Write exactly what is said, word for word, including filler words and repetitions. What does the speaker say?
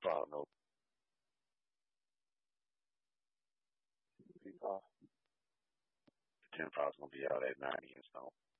file. No, Uh, the ten file's gonna be out at ninety and so.